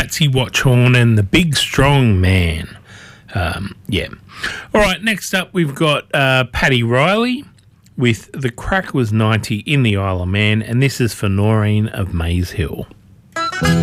Patsy Watchhorn and the Big Strong Man. Yeah. All right, next up we've got Paddy Riley with The Crack Was 90 in the Isle of Man, and this is for Noreen of Maze Hill.